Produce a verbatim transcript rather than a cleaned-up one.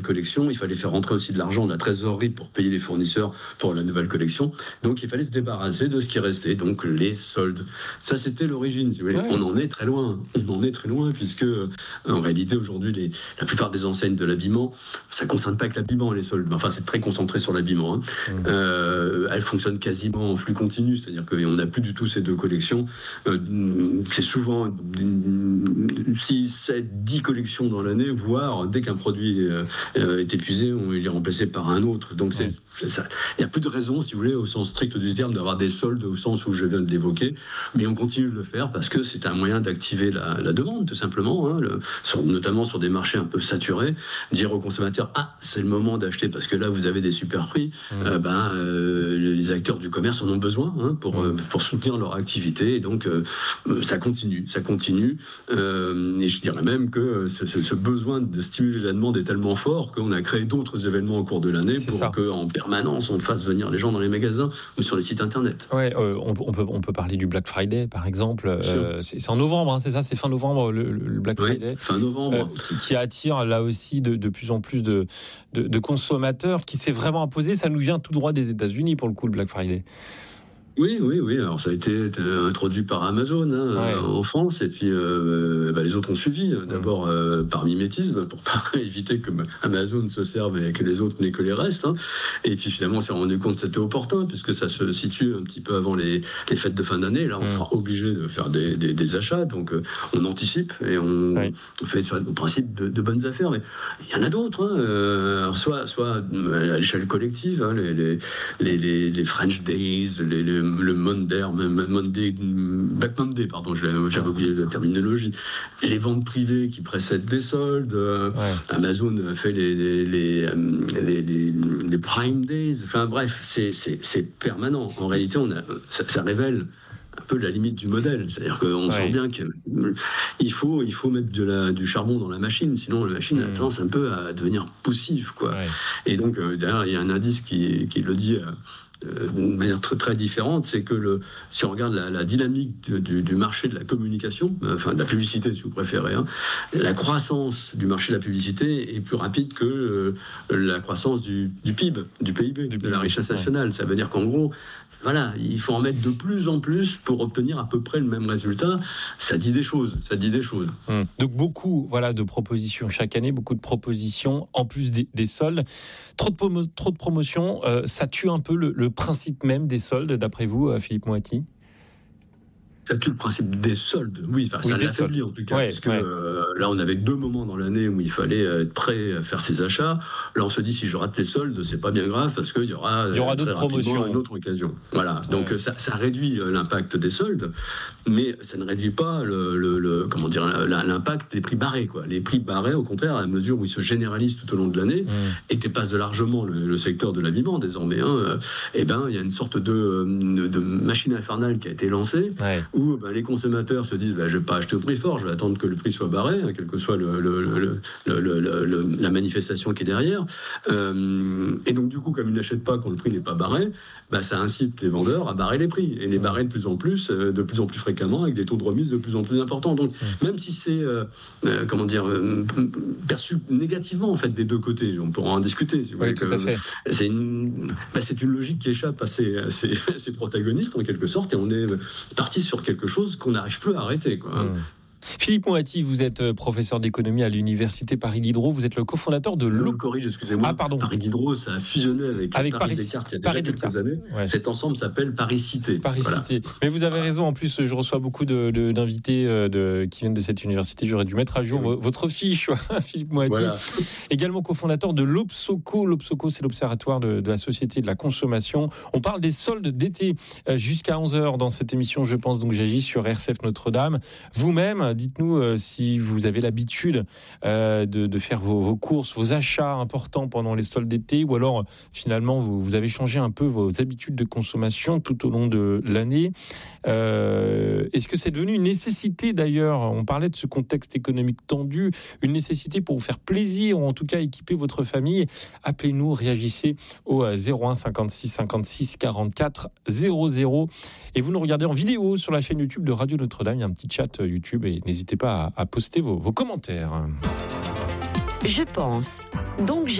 collection, il fallait faire rentrer aussi de l'argent de la trésorerie pour payer les fournisseurs pour la nouvelle collection. Donc il fallait se débarrasser de ce qui restait, donc les soldes. Ça, c'était l'origine. Si vous voulez. Ouais. On en est très loin. On en est très loin puisque en réalité aujourd'hui, les, la plupart des enseignes de l'habillement, ça ne concerne pas que l'habillement, les soldes. Enfin, c'est très concentré sur l'habillement. Hein. Mmh. Euh, elles fonctionnent quasiment en flux continu, c'est-à-dire qu'on n'a plus du tout ces deux collections. Euh, c'est souvent six, sept, dix collections dans l'année, voire dès qu'un produit euh, est épuisé, on, il est remplacé par un autre. Donc c'est, c'est ça. Il n'y a plus de raison, si vous voulez, au sens strict du terme, d'avoir des soldes au sens où je viens de l'évoquer, mais on continue de le faire parce que c'est un moyen d'activer la, la demande, tout simplement, hein, le, sur, notamment sur des marchés un peu saturés, dire aux consommateurs, ah, c'est le moment d'acheter parce que là, vous avez des super prix. Mmh. Euh, ben, euh, les acteurs du commerce en ont besoin hein, pour, mmh. euh, pour soutenir leur activité, et donc euh, ça continue, ça continue, euh, et je dirais même que ce, ce, ce besoin de stimuler la demande est tellement fort qu'on a créé d'autres événements au cours de l'année c'est pour qu'en permanence on fasse venir les gens dans les magasins ou sur les sites internet. Ouais, euh, on, on, peut, on peut parler du Black Friday par exemple, euh, c'est, c'est en novembre, hein, c'est ça, c'est fin novembre le, le Black Friday. Oui, fin novembre. Euh, qui, qui attire là aussi de, de plus en plus de, de, de consommateurs, qui s'est vraiment imposé, ça nous vient tout droit des États-Unis pour le coup le Black Friday. Oui, oui, oui. Alors ça a été introduit par Amazon hein, ouais. en France, et puis euh, bah, les autres ont suivi. D'abord euh, par mimétisme, pour pas éviter que Amazon se serve et que les autres n'aient que les restes. Hein. Et puis finalement, on s'est rendu compte que c'était opportun, puisque ça se situe un petit peu avant les, les fêtes de fin d'année. Là, on mmh. sera obligé de faire des, des, des achats, donc euh, on anticipe et on, ouais. on fait sur le principe de, de bonnes affaires. Mais il y en a d'autres. Hein. Euh, alors soit, soit à l'échelle collective, hein, les, les, les, les, les French Days, les, les le Monday, Monday, Black Monday, pardon, j'avais oublié la terminologie. Les ventes privées qui précèdent des soldes. Ouais. Amazon fait les les, les, les, les, les Prime Days. Enfin bref, c'est, c'est, c'est permanent. En réalité, on a, ça, ça révèle un peu la limite du modèle. C'est-à-dire qu'on ouais. sent bien qu'il faut, il faut mettre de la, du charbon dans la machine, sinon la machine mmh. a tendance un peu à devenir poussive, quoi. Ouais. Et donc, euh, derrière, il y a un indice qui, qui le dit... Euh, Euh, d'une manière très, très différente, c'est que le, si on regarde la, la dynamique de, du, du marché de la communication, euh, enfin de la publicité si vous préférez, hein, la croissance du marché de la publicité est plus rapide que euh, la croissance du, du P I B, du P I B, du de la richesse nationale. Ça veut dire qu'en gros, voilà, il faut en mettre de plus en plus pour obtenir à peu près le même résultat. Ça dit des choses, ça dit des choses. Hum. Donc beaucoup, voilà, de propositions chaque année, beaucoup de propositions en plus des, des soldes. Trop de, promo- trop de promotions, euh, ça tue un peu le, le principe même des soldes, d'après vous, Philippe Moati ? Ça tue le principe des soldes, oui, enfin, oui, ça l'affaiblit en tout cas, ouais, parce que ouais. euh, là on avait deux moments dans l'année où il fallait être prêt à faire ses achats. Là on se dit si je rate les soldes, c'est pas bien grave parce qu'il y aura, il y aura d'autres promotions, une autre occasion. Voilà, donc ouais. ça, ça réduit l'impact des soldes, mais ça ne réduit pas le, le, le comment dire l'impact des prix barrés, quoi. Les prix barrés, au contraire, à mesure où ils se généralisent tout au long de l'année mmh. et dépassent de largement le, le secteur de l'habillement désormais. Hein, euh, et ben il y a une sorte de, de, de machine infernale qui a été lancée. Ouais. Où ben, les consommateurs se disent ben, je ne vais pas acheter au prix fort, je vais attendre que le prix soit barré, hein, quelle que soit le, le, le, le, le, le, la manifestation qui est derrière. Euh, et donc, du coup, comme ils n'achètent pas quand le prix n'est pas barré, ben, ça incite les vendeurs à barrer les prix et les barrer de plus en plus, euh, de plus en plus fréquemment, avec des taux de remise de plus en plus importants. Donc, même si c'est euh, euh, comment dire, euh, perçu négativement en fait des deux côtés, on pourra en discuter. Si vous oui, voulez, tout que, à fait. C'est une, ben, c'est une logique qui échappe à ses, à ses, à ses protagonistes en quelque sorte, et on est parti sur quelque chose qu'on n'arrive plus à arrêter, quoi. Mmh. Philippe Moati, vous êtes professeur d'économie à l'université Paris Diderot. Vous êtes le cofondateur de l'O. Je corrige, excusez-moi. Ah, pardon. Paris Diderot, ça a fusionné avec, avec Paris, Paris Descartes il y a Paris déjà quelques Descartes. années. Ouais. Cet ensemble s'appelle Paris Cité. Paris voilà. Cité. Mais vous avez raison. En plus, je reçois beaucoup de, de, d'invités de, qui viennent de cette université. J'aurais dû mettre à jour oui. votre fiche, Philippe Moati. Voilà. Également cofondateur de l'Obsoco. L'Obsoco, c'est l'Observatoire de, de la société de la consommation. On parle des soldes d'été jusqu'à onze heures dans cette émission. Je pense donc j'agis sur R C F Notre-Dame. Vous-même, dites-nous euh, si vous avez l'habitude euh, de, de faire vos, vos courses, vos achats importants pendant les soldes d'été, ou alors finalement vous, vous avez changé un peu vos habitudes de consommation tout au long de l'année. Euh, est-ce que c'est devenu une nécessité d'ailleurs ? On parlait de ce contexte économique tendu, une nécessité pour vous faire plaisir, ou en tout cas équiper votre famille. Appelez-nous, réagissez au zéro un cinquante-six cinquante-six quarante-quatre zéro zéro et vous nous regardez en vidéo sur la chaîne YouTube de Radio Notre-Dame. Il y a un petit chat YouTube et n'hésitez pas à, à poster vos, vos commentaires. Je pense donc